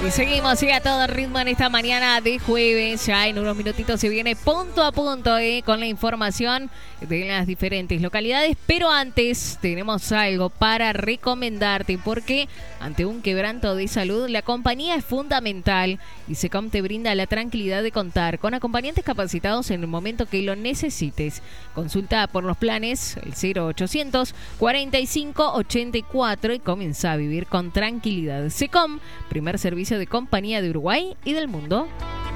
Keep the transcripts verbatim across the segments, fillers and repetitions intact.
Y seguimos, sigue a todo ritmo en esta mañana de jueves. Ya en unos minutitos se viene punto a punto eh, con la información de las diferentes localidades. Pero antes tenemos algo para recomendarte, porque ante un quebranto de salud, la compañía es fundamental y SECOM te brinda la tranquilidad de contar con acompañantes capacitados en el momento que lo necesites. Consulta por los planes el cero ochocientos cuarenta y cinco ochenta y cuatro y comienza a vivir con tranquilidad. SECOM, primer servicio de compañía de Uruguay y del mundo.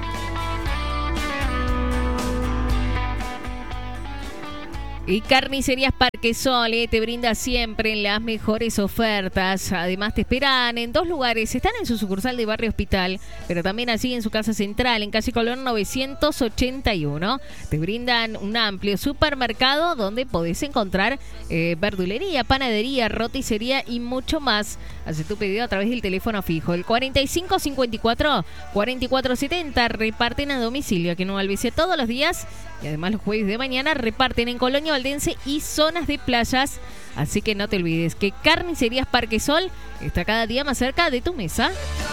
Y Carnicerías Parquesol eh, te brinda siempre las mejores ofertas. Además te esperan en dos lugares. Están en su sucursal de Barrio Hospital, pero también así en su casa central, en Calle Colón novecientos ochenta y uno. Te brindan un amplio supermercado donde podés encontrar eh, verdulería, panadería, roticería y mucho más. Haz tu pedido a través del teléfono fijo, el cuarenta y cinco cincuenta y cuatro cuarenta y cuatro setenta. Reparten a domicilio aquí en Albice todos los días. Y además los jueves de mañana reparten en Colonia Valdense y zonas de playas. Así que no te olvides que Carnicerías Parquesol está cada día más cerca de tu mesa.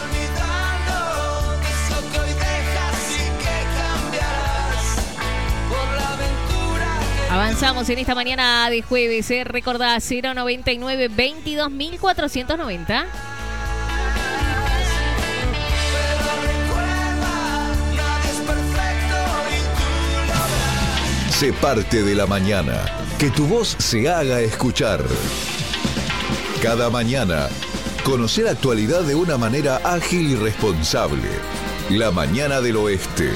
Avanzamos en esta mañana de jueves. ¿eh? Recordá cero noventa y nueve veintidós mil cuatrocientos noventa. Sé parte de la mañana. Que tu voz se haga escuchar. Cada mañana, conocer actualidad de una manera ágil y responsable. La Mañana del Oeste.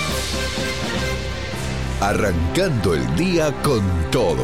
Arrancando el día con todo.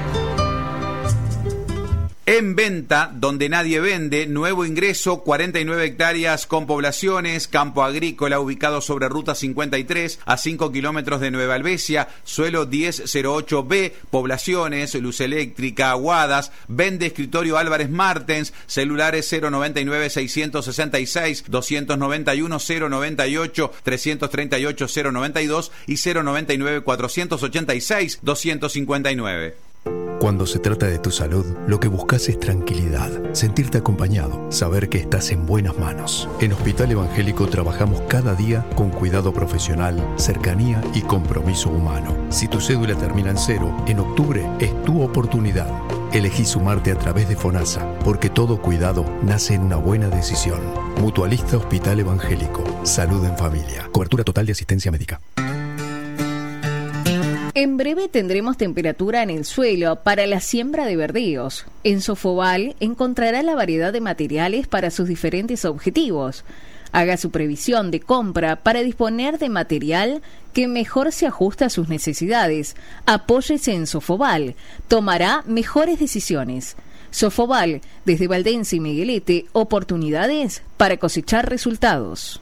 En venta, donde nadie vende, nuevo ingreso, cuarenta y nueve hectáreas con poblaciones, campo agrícola ubicado sobre Ruta cincuenta y tres a cinco kilómetros de Nueva Albesia, suelo diez cero ocho B, poblaciones, luz eléctrica, aguadas, vende escritorio Álvarez Martens, celulares cero noventa y nueve seiscientos sesenta y seis doscientos noventa y uno cero noventa y ocho trescientos treinta y ocho cero noventa y dos y cero noventa y nueve cuatrocientos ochenta y seis doscientos cincuenta y nueve. Cuando se trata de tu salud, lo que buscas es tranquilidad, sentirte acompañado, saber que estás en buenas manos. En Hospital Evangélico trabajamos cada día con cuidado profesional, cercanía y compromiso humano. Si tu cédula termina en cero, en octubre es tu oportunidad. Elegí sumarte a través de FONASA, porque todo cuidado nace en una buena decisión. Mutualista Hospital Evangélico. Salud en familia. Cobertura total de asistencia médica. En breve tendremos temperatura en el suelo para la siembra de verdíos. En Sofobal encontrará la variedad de materiales para sus diferentes objetivos. Haga su previsión de compra para disponer de material que mejor se ajusta a sus necesidades. Apóyese en Sofobal. Tomará mejores decisiones. Sofobal, desde Valdense y Miguelete, oportunidades para cosechar resultados.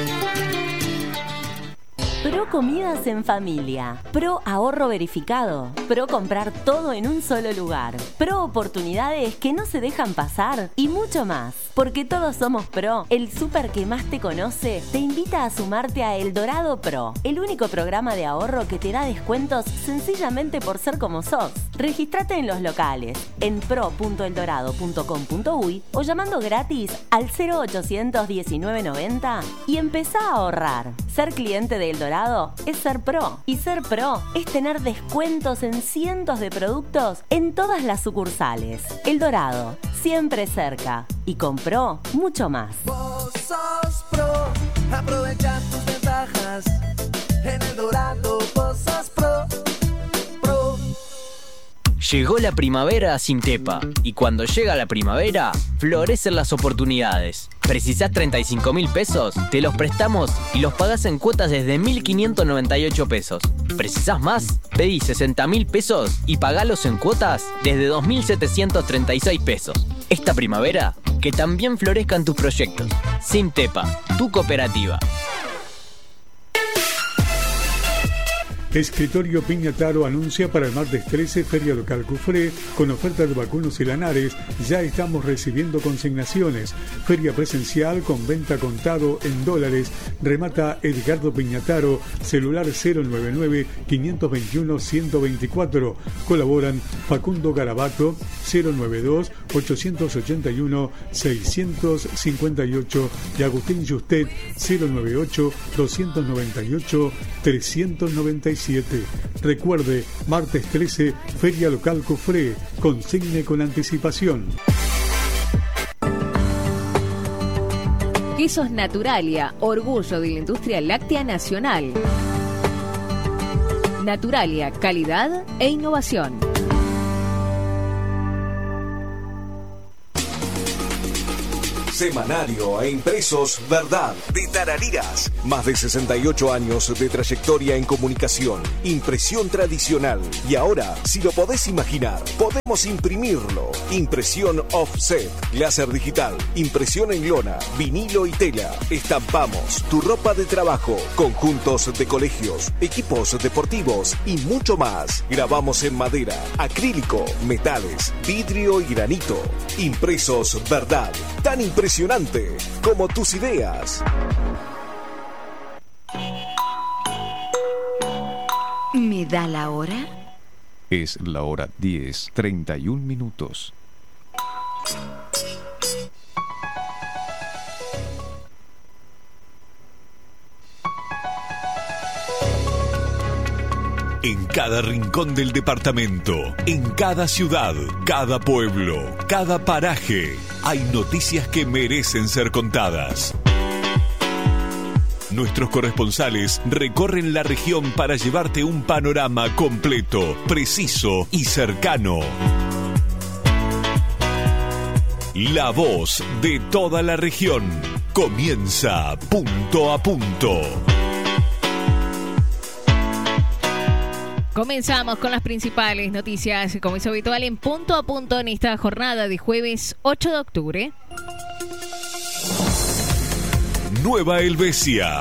Pro Comidas en Familia, Pro Ahorro Verificado, Pro Comprar todo en un solo lugar, Pro Oportunidades que no se dejan pasar y mucho más. Porque todos somos Pro, el súper que más te conoce te invita a sumarte a El Dorado Pro, el único programa de ahorro que te da descuentos sencillamente por ser como sos. Regístrate en los locales, en pro punto el dorado punto com punto uy o llamando gratis al cero ochocientos diecinueve noventa y empezá a ahorrar. Ser cliente de El Dorado es ser Pro, y ser Pro es tener descuentos en cientos de productos en todas las sucursales. El Dorado, siempre cerca, y con Pro, mucho más. Vos sos Pro, aprovecha tus ventajas. En El Dorado, vos sos Pro. Pro. Llegó la primavera a Sintepa, y cuando llega la primavera, florecen las oportunidades. ¿Precisás treinta y cinco mil pesos? Te los prestamos y los pagás en cuotas desde mil quinientos noventa y ocho pesos. ¿Precisás más? Pedí sesenta mil pesos y pagalos en cuotas desde dos mil setecientos treinta y seis pesos. Esta primavera, que también florezcan tus proyectos. Sintepa, tu cooperativa. Escritorio Piñataro anuncia para el martes trece Feria Local Cufré con oferta de vacunos y lanares. Ya estamos recibiendo consignaciones. Feria presencial con venta contado en dólares. Remata Edgardo Piñataro, celular cero nueve nueve, cinco dos uno, uno cero dos cuatro. Colaboran Facundo Garabato, cero nueve dos, ocho ocho uno, seis cinco ocho y Agustín Justet, cero nueve ocho, dos nueve ocho, tres nueve siete. Recuerde, martes trece, Feria Local Cufré. Consigne con anticipación. Quesos Naturalia, orgullo de la industria láctea nacional. Naturalia, calidad e innovación. Semanario e impresos Verdad de Tarariras. Más de sesenta y ocho años de trayectoria en comunicación, impresión tradicional. Y ahora, si lo podés imaginar, podemos imprimirlo. Impresión offset, láser digital, impresión en lona, vinilo y tela. Estampamos tu ropa de trabajo, conjuntos de colegios, equipos deportivos y mucho más. Grabamos en madera, acrílico, metales, vidrio y granito. Impresos Verdad, tan impresionante como tus ideas. ¿Me da la hora? Es la hora diez, treinta y un minutos. En cada rincón del departamento, en cada ciudad, cada pueblo, cada paraje, hay noticias que merecen ser contadas. Nuestros corresponsales recorren la región para llevarte un panorama completo, preciso y cercano. La voz de toda la región comienza punto a punto. Comenzamos con las principales noticias, como es habitual, en punto a punto en esta jornada de jueves ocho de octubre. Nueva Helvecia.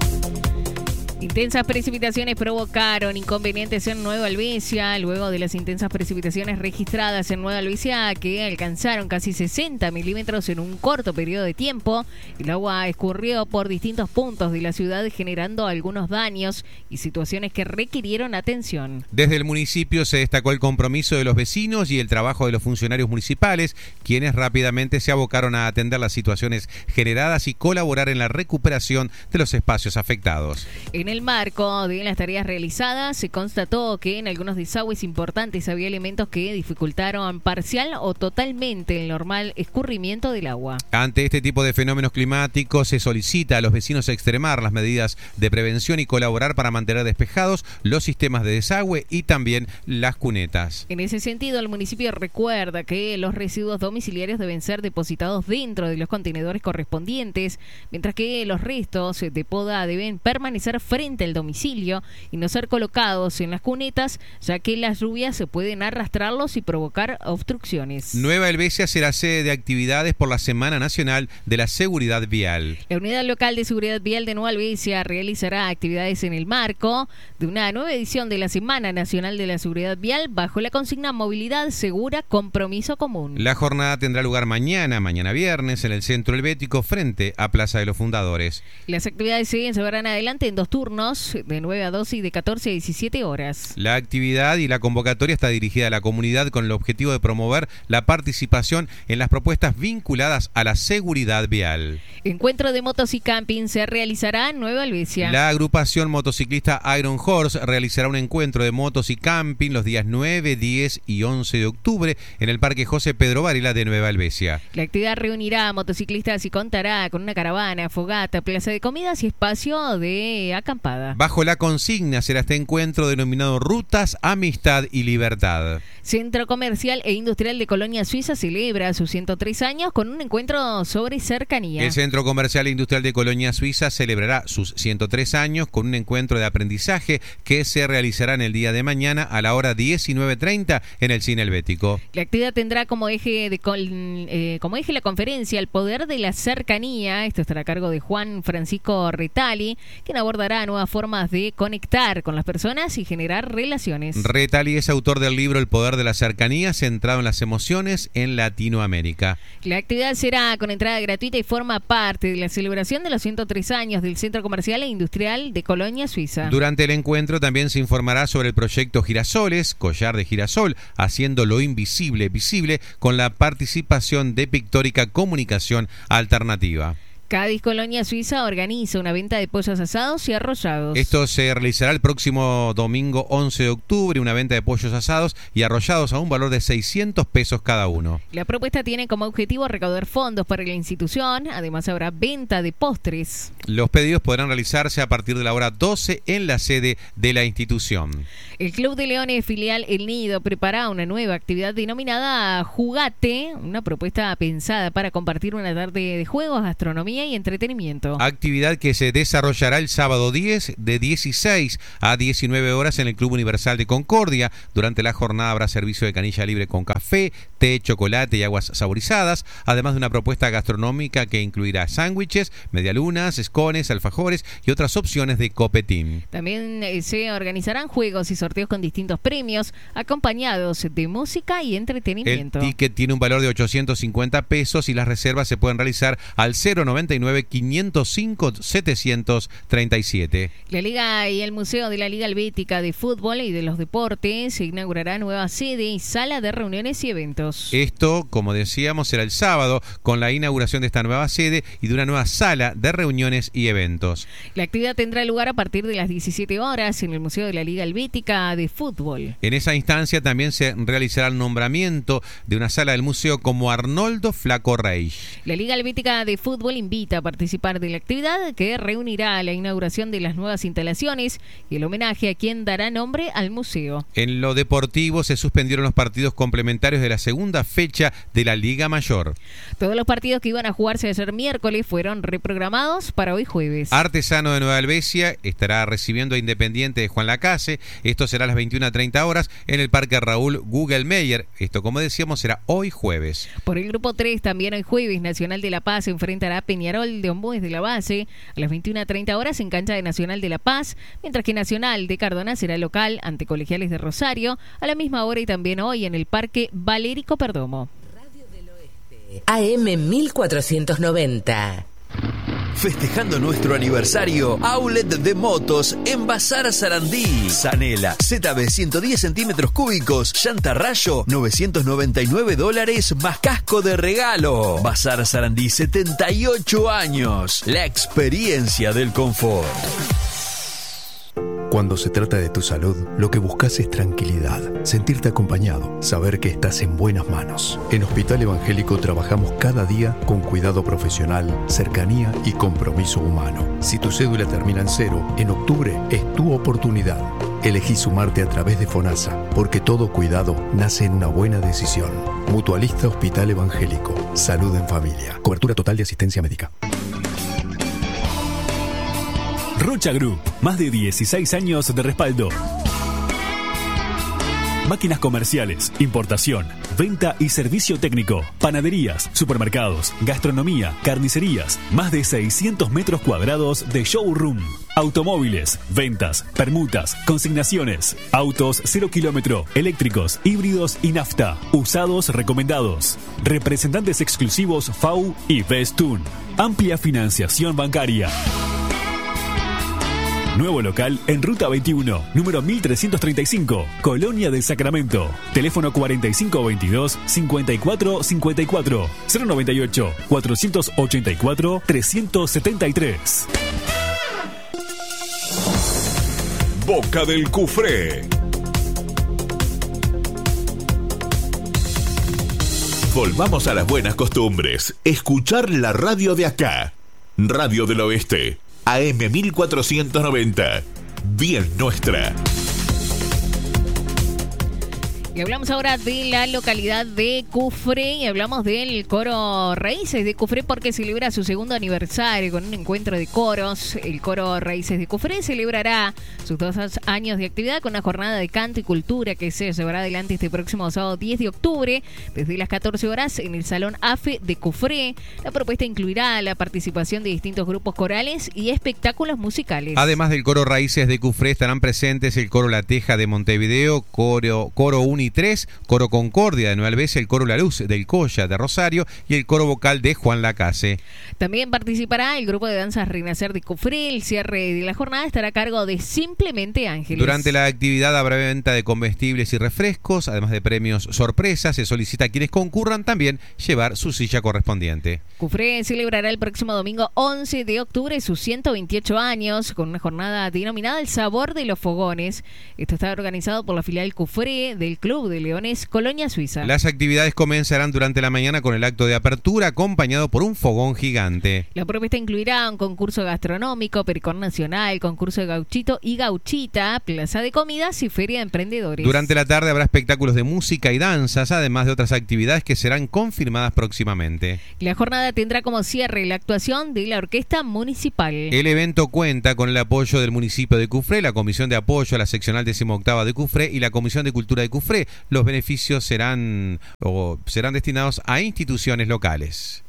Intensas precipitaciones provocaron inconvenientes en Nueva Helvecia, luego de las intensas precipitaciones registradas en Nueva Helvecia, que alcanzaron casi sesenta milímetros en un corto periodo de tiempo. El agua escurrió por distintos puntos de la ciudad, generando algunos daños y situaciones que requirieron atención. Desde el municipio se destacó el compromiso de los vecinos y el trabajo de los funcionarios municipales, quienes rápidamente se abocaron a atender las situaciones generadas y colaborar en la recuperación de los espacios afectados. En el marco de las tareas realizadas, se constató que en algunos desagües importantes había elementos que dificultaron parcial o totalmente el normal escurrimiento del agua. Ante este tipo de fenómenos climáticos, se solicita a los vecinos extremar las medidas de prevención y colaborar para mantener despejados los sistemas de desagüe y también las cunetas. En ese sentido, el municipio recuerda que los residuos domiciliarios deben ser depositados dentro de los contenedores correspondientes, mientras que los restos de poda deben permanecer frente al domicilio y no ser colocados en las cunetas, ya que las lluvias se pueden arrastrarlos y provocar obstrucciones. Nueva Helvecia será sede de actividades por la Semana Nacional de la Seguridad Vial. La Unidad Local de Seguridad Vial de Nueva Helvecia realizará actividades en el marco de una nueva edición de la Semana Nacional de la Seguridad Vial bajo la consigna Movilidad Segura, Compromiso Común. La jornada tendrá lugar mañana, mañana viernes, en el Centro Helvético frente a Plaza de los Fundadores. Las actividades se llevarán adelante en dos turnos, de nueve a doce y de catorce a diecisiete horas. La actividad y la convocatoria está dirigida a la comunidad con el objetivo de promover la participación en las propuestas vinculadas a la seguridad vial. Encuentro de motos y camping se realizará en Nueva Helvecia. La agrupación motociclista Iron Horse realizará un encuentro de motos y camping los días nueve, diez y once de octubre en el Parque José Pedro Varela de Nueva Helvecia. La actividad reunirá a motociclistas y contará con una caravana, fogata, plaza de comidas y espacio de acampada. Bajo la consigna será este encuentro denominado Rutas, Amistad y Libertad. Centro Comercial e Industrial de Colonia Suiza celebra sus ciento tres años con un encuentro sobre cercanía. El Centro Comercial e Industrial de Colonia Suiza celebrará sus ciento tres años con un encuentro de aprendizaje que se realizará en el día de mañana a la hora diecinueve treinta en el Cine Helvético. La actividad tendrá como eje de col, eh, como eje la conferencia El Poder de la Cercanía. Esto estará a cargo de Juan Francisco Retali, quien abordará nuevas formas de conectar con las personas y generar relaciones. Retali es autor del libro El poder de la cercanía, centrado en las emociones en Latinoamérica. La actividad será con entrada gratuita y forma parte de la celebración de los ciento tres años del Centro Comercial e Industrial de Colonia, Suiza. Durante el encuentro también se informará sobre el proyecto Girasoles, Collar de Girasol, haciendo lo invisible visible, con la participación de Pictórica Comunicación Alternativa. Cádiz Colonia Suiza organiza una venta de pollos asados y arrollados. Esto se realizará el próximo domingo once de octubre, una venta de pollos asados y arrollados a un valor de seiscientos pesos cada uno. La propuesta tiene como objetivo recaudar fondos para la institución, además habrá venta de postres. Los pedidos podrán realizarse a partir de la hora doce en la sede de la institución. El Club de Leones filial El Nido prepara una nueva actividad denominada Jugate, una propuesta pensada para compartir una tarde de juegos, gastronomía y entretenimiento. Actividad que se desarrollará el sábado diez de dieciséis a diecinueve horas en el Club Universal de Concordia. Durante la jornada habrá servicio de canilla libre con café, té, chocolate y aguas saborizadas, además de una propuesta gastronómica que incluirá sándwiches, medialunas, escones, alfajores y otras opciones de copetín. También eh, se organizarán juegos y sorteos con distintos premios, acompañados de música y entretenimiento. El ticket tiene un valor de ochocientos cincuenta pesos y las reservas se pueden realizar al cero noventa y nueve, quinientos cinco, setecientos treinta y siete. La Liga y el Museo de la Liga Helvética de Fútbol y de los Deportes se inaugurará nueva sede y sala de reuniones y eventos. Esto, como decíamos, será el sábado con la inauguración de esta nueva sede y de una nueva sala de reuniones y eventos. La actividad tendrá lugar a partir de las diecisiete horas en el Museo de la Liga Helvética de Fútbol. En esa instancia también se realizará el nombramiento de una sala del museo como Arnoldo Flaco Reich. La Liga Helvética de Fútbol invita a participar de la actividad que reunirá la inauguración de las nuevas instalaciones y el homenaje a quien dará nombre al museo. En lo deportivo se suspendieron los partidos complementarios de la segunda fecha de la Liga Mayor. Todos los partidos que iban a jugarse ayer miércoles fueron reprogramados para hoy jueves. Artesano de Nueva Helvecia estará recibiendo a Independiente de Juan Lacase. Esto será a las veintiuna a treinta horas en el Parque Raúl Gugelmeyer. Esto, como decíamos, será hoy jueves. Por el grupo tres, también hoy jueves, Nacional de La Paz enfrentará a Peñarol de Ombues de la Base a las veintiuna a treinta horas en cancha de Nacional de La Paz, mientras que Nacional de Cardona será local ante Colegiales de Rosario a la misma hora y también hoy en el Parque Valérico Perdomo. Radio del Oeste, A M mil cuatrocientos noventa. Festejando nuestro aniversario, Outlet de Motos en Bazar Sarandí. Zanela Z B ciento diez centímetros cúbicos, llanta rayo, novecientos noventa y nueve dólares más casco de regalo. Bazar Sarandí, setenta y ocho años. La experiencia del confort. Cuando se trata de tu salud, lo que buscas es tranquilidad, sentirte acompañado, saber que estás en buenas manos. En Hospital Evangélico trabajamos cada día con cuidado profesional, cercanía y compromiso humano. Si tu cédula termina en cero, en octubre es tu oportunidad. Elegí sumarte a través de FONASA, porque todo cuidado nace en una buena decisión. Mutualista Hospital Evangélico. Salud en familia. Cobertura total de asistencia médica. Rocha Group, más de dieciséis años de respaldo. Máquinas comerciales, importación, venta y servicio técnico, panaderías, supermercados, gastronomía, carnicerías, más de seiscientos metros cuadrados de showroom, automóviles, ventas, permutas, consignaciones, autos cero kilómetro, eléctricos, híbridos y nafta, usados recomendados, representantes exclusivos F A U y Bestun, amplia financiación bancaria. Nuevo local en Ruta veintiuno, número mil trescientos treinta y cinco, Colonia del Sacramento. Teléfono cuarenta y cinco veintidós, cincuenta y cuatro cincuenta y cuatro, cero noventa y ocho, cuatrocientos ochenta y cuatro, trescientos setenta y tres. Boca del Cufré. Volvamos a las buenas costumbres. Escuchar la radio de acá. Radio del Oeste. A M mil cuatrocientos noventa. Bien nuestra. Y hablamos ahora de la localidad de Cufré y hablamos del coro Raíces de Cufré porque celebra su segundo aniversario con un encuentro de coros. El coro Raíces de Cufré celebrará sus dos años de actividad con una jornada de canto y cultura que se llevará adelante este próximo sábado diez de octubre desde las catorce horas en el Salón A F E de Cufré. La propuesta incluirá la participación de distintos grupos corales y espectáculos musicales. Además del coro Raíces de Cufré estarán presentes el coro La Teja de Montevideo, coro, coro Uni tres, coro Concordia de Nueva Alvesia, el coro La Luz del Colla de Rosario y el coro vocal de Juan Lacase. También participará el grupo de danzas Renacer de Cufré. El cierre de la jornada estará a cargo de Simplemente Ángeles. Durante la actividad habrá venta de comestibles y refrescos, además de premios sorpresa. Se solicita a quienes concurran también llevar su silla correspondiente. Cufré celebrará el próximo domingo once de octubre sus ciento veintiocho años con una jornada denominada El Sabor de los Fogones. Esto está organizado por la filial Cufré del Club de Leones Colonia Suiza. Las actividades comenzarán durante la mañana con el acto de apertura acompañado por un fogón gigante. La propuesta incluirá un concurso gastronómico, pericón nacional, concurso de gauchito y gauchita, plaza de comidas y feria de emprendedores. Durante la tarde habrá espectáculos de música y danzas, además de otras actividades que serán confirmadas próximamente. La jornada tendrá como cierre la actuación de la Orquesta Municipal. El evento cuenta con el apoyo del municipio de Cufré, la Comisión de Apoyo a la Seccional decimoctava de Cufré y la Comisión de Cultura de Cufré. Los beneficios serán o serán destinados a instituciones locales.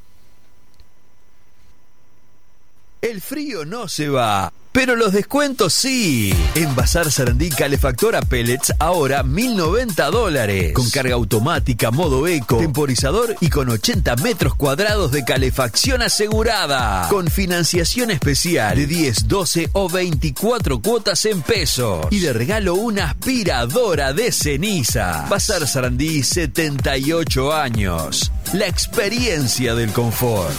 El frío no se va, pero los descuentos sí. En Bazar Sarandí, calefactora pellets, ahora mil noventa dólares. Con carga automática, modo eco, temporizador y con ochenta metros cuadrados de calefacción asegurada. Con financiación especial de diez, doce o veinticuatro cuotas en pesos. Y de regalo una aspiradora de ceniza. Bazar Sarandí, setenta y ocho años. La experiencia del confort.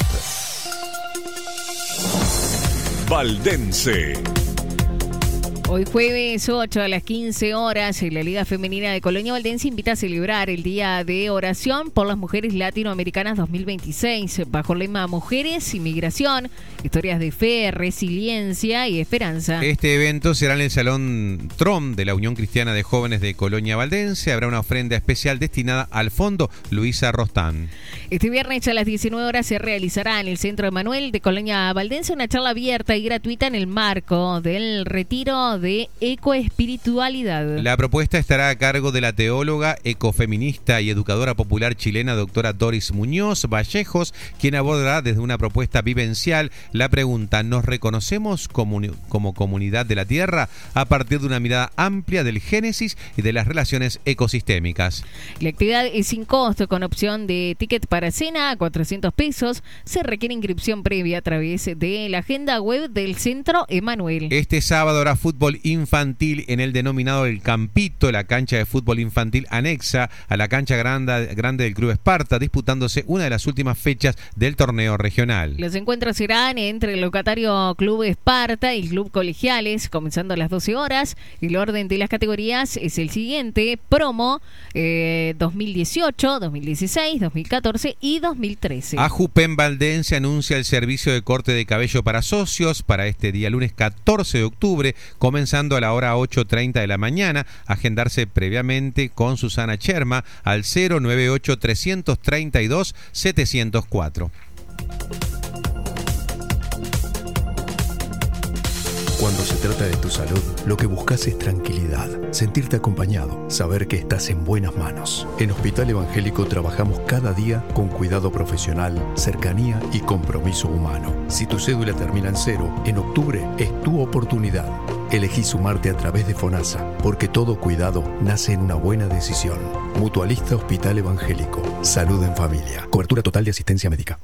Valdense. Hoy jueves ocho a las quince horas, la Liga Femenina de Colonia Valdense invita a celebrar el Día de Oración por las Mujeres Latinoamericanas dos mil veintiséis, bajo el lema Mujeres, Inmigración, Historias de Fe, Resiliencia y Esperanza. Este evento será en el Salón Trom de la Unión Cristiana de Jóvenes de Colonia Valdense. Habrá una ofrenda especial destinada al Fondo Luisa Rostán. Este viernes a las diecinueve horas se realizará en el Centro Emanuel de Colonia Valdense una charla abierta y gratuita en el marco del retiro de ecoespiritualidad. La propuesta estará a cargo de la teóloga, ecofeminista y educadora popular chilena doctora Doris Muñoz Vallejos, quien abordará desde una propuesta vivencial la pregunta: ¿nos reconocemos como, como comunidad de la Tierra? A partir de una mirada amplia del génesis y de las relaciones ecosistémicas. La actividad es sin costo, con opción de ticket para cena a cuatrocientos pesos. Se requiere inscripción previa a través de la agenda web del Centro Emanuel. Este sábado habrá fútbol infantil en el denominado El Campito, la cancha de fútbol infantil anexa a la cancha grande, grande del Club Esparta, disputándose una de las últimas fechas del torneo regional. Los encuentros serán entre el locatario Club Esparta y el Club Colegiales, comenzando a las doce horas. El orden de las categorías es el siguiente: promo eh, dos mil dieciocho, dos mil dieciséis, dos mil catorce y dos mil trece. Ajupen Valdense anuncia el servicio de corte de cabello para socios para este día lunes catorce de octubre, comenzando a la hora ocho treinta de la mañana. Agendarse previamente con Susana Cherma al cero nueve ocho, tres tres dos, siete cero cuatro. Cuando se trata de tu salud, lo que buscas es tranquilidad, sentirte acompañado, saber que estás en buenas manos. En Hospital Evangélico trabajamos cada día con cuidado profesional, cercanía y compromiso humano. Si tu cédula termina en cero, en octubre es tu oportunidad. Elegí sumarte a través de FONASA, porque todo cuidado nace en una buena decisión. Mutualista Hospital Evangélico. Salud en familia. Cobertura total de asistencia médica.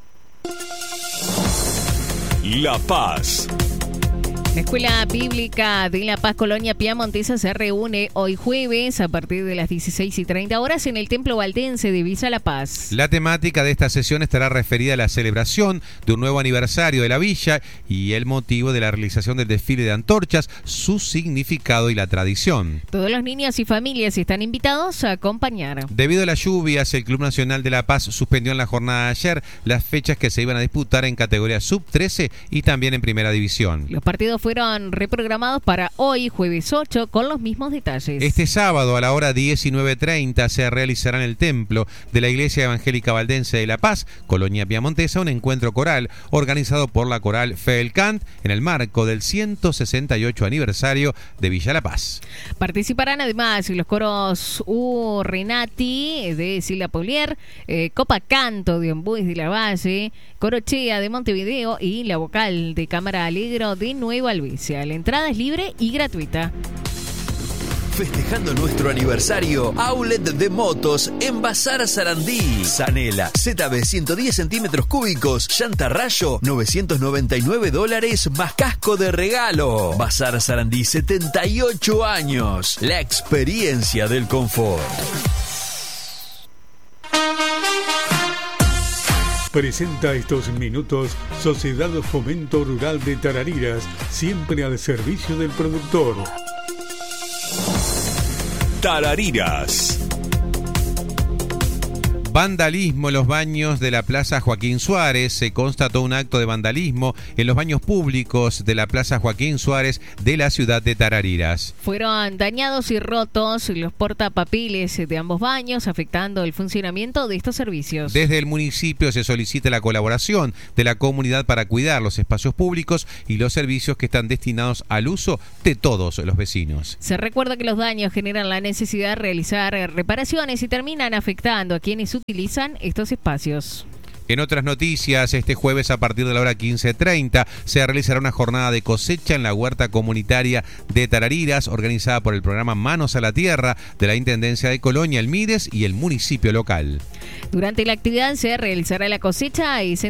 La Paz. La Escuela Bíblica de La Paz Colonia Piamontesa se reúne hoy jueves a partir de las dieciséis y treinta horas en el Templo Valdense de Villa La Paz. La temática de esta sesión estará referida a la celebración de un nuevo aniversario de la villa y el motivo de la realización del desfile de antorchas, su significado y la tradición. Todos los niños y familias están invitados a acompañar. Debido a las lluvias, el Club Nacional de La Paz suspendió en la jornada de ayer las fechas que se iban a disputar en categoría sub trece y también en primera división. Los partidos eventos fueron reprogramados para hoy, jueves ocho, con los mismos detalles. Este sábado a la hora diecinueve treinta se realizará en el templo de la Iglesia Evangélica Valdense de La Paz, Colonia Piamontesa, un encuentro coral organizado por la coral Fe el Cant en el marco del ciento sesenta y ocho aniversario de Villa La Paz. Participarán además los coros U Renati de Silva Polier, eh, Copa Canto de Ombues de la Valle, Corochea de Montevideo y la vocal de Cámara Alegro de Nueva Albesia. La entrada es libre y gratuita. Festejando nuestro aniversario, Outlet de Motos en Bazar Sarandí. Sanela Z B ciento diez centímetros cúbicos, llanta rayo, novecientos noventa y nueve dólares más casco de regalo. Bazar Sarandí, setenta y ocho años. La experiencia del confort. Presenta estos minutos Sociedad Fomento Rural de Tarariras, siempre al servicio del productor. Tarariras. Vandalismo en los baños de la Plaza Joaquín Suárez. Se constató un acto de vandalismo en los baños públicos de la Plaza Joaquín Suárez de la ciudad de Tarariras. Fueron dañados y rotos los portapapeles de ambos baños, afectando el funcionamiento de estos servicios. Desde el municipio se solicita la colaboración de la comunidad para cuidar los espacios públicos y los servicios que están destinados al uso de todos los vecinos. Se recuerda que los daños generan la necesidad de realizar reparaciones y terminan afectando a quienes utilizan estos espacios. En otras noticias, este jueves a partir de la hora quince treinta se realizará una jornada de cosecha en la huerta comunitaria de Tarariras, organizada por el programa Manos a la Tierra de la Intendencia de Colonia, el MIDES y el municipio local. Durante la actividad se realizará la cosecha y se